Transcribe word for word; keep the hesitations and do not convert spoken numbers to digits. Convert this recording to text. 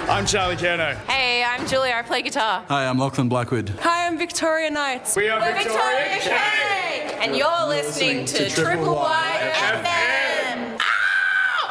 I'm Charlie Kerno. Hey, I'm Julia. I play guitar. Hi, I'm Lachlan Blackwood. Hi, I'm Victoria Knights. We are We're Victoria, Victoria K. And you're listening to Triple Y F M.